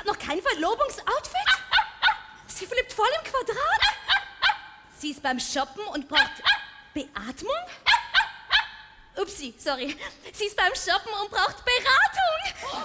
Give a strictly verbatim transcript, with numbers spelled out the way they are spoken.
noch kein Verlobungsoutfit? Sie flippt voll im Quadrat. Sie ist beim Shoppen und braucht Beatmung? Upsi, sorry. Sie ist beim Shoppen und braucht Beratung.